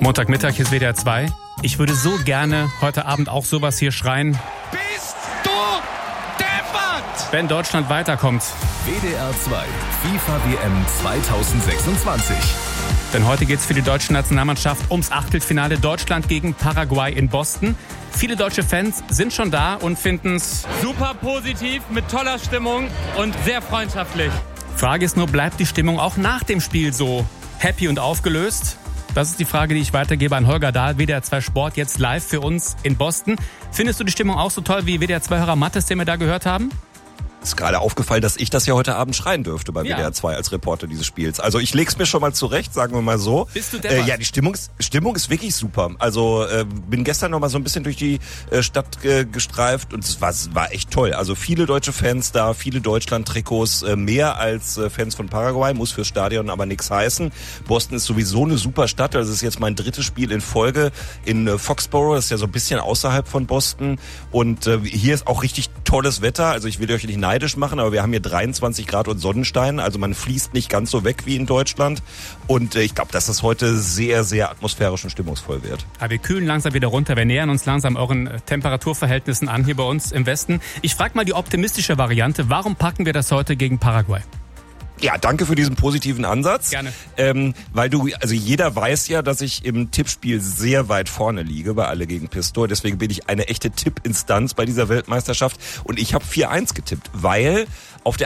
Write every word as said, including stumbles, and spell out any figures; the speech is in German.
Montagmittag, hier ist W D R zwei. Ich würde so gerne heute Abend auch sowas hier schreien. Bist du deppert? Wenn Deutschland weiterkommt. W D R zwei FIFA W M zweitausendsechsundzwanzig. Denn heute geht es für die deutsche Nationalmannschaft ums Achtelfinale Deutschland gegen Paraguay in Boston. Viele deutsche Fans sind schon da und finden es super positiv, mit toller Stimmung und sehr freundschaftlich. Frage ist nur, bleibt die Stimmung auch nach dem Spiel so happy und aufgelöst? Das ist die Frage, die ich weitergebe an Holger Dahl, W D R zwei Sport, jetzt live für uns in Boston. Findest du die Stimmung auch so toll wie W D R zwei-Hörer Mattes, den wir da gehört haben? Ist gerade aufgefallen, dass ich das ja heute Abend schreien dürfte bei Ja. W D R zwei als Reporter dieses Spiels. Also ich leg's mir schon mal zurecht, sagen wir mal so. Bist du deppert? Äh, ja, die Stimmung ist, Stimmung ist wirklich super. Also äh, bin gestern noch mal so ein bisschen durch die äh, Stadt äh, gestreift und es war, war echt toll. Also viele deutsche Fans da, viele Deutschland-Trikots, äh, mehr als äh, Fans von Paraguay, muss fürs Stadion aber nichts heißen. Boston ist sowieso eine super Stadt. Also es ist jetzt mein drittes Spiel in Folge in äh, Foxborough. Das ist ja so ein bisschen außerhalb von Boston. Und äh, hier ist auch richtig tolles Wetter. Also ich will euch nicht neidisch machen, aber wir haben hier dreiundzwanzig Grad und Sonnenschein. Also man fließt nicht ganz so weg wie in Deutschland. Und äh, ich glaube, dass es heute sehr, sehr atmosphärisch und stimmungsvoll wird. Aber wir kühlen langsam wieder runter. Wir nähern uns langsam euren äh, Temperaturverhältnissen an hier bei uns im Westen. Ich frage mal die optimistische Variante. Warum packen wir das heute gegen Paraguay? Ja, danke für diesen positiven Ansatz. Gerne. Ähm, weil du, also jeder weiß ja, dass ich im Tippspiel sehr weit vorne liege bei Alle gegen Pistor. Deswegen bin ich eine echte Tippinstanz bei dieser Weltmeisterschaft. Und ich habe vier eins getippt, weil auf der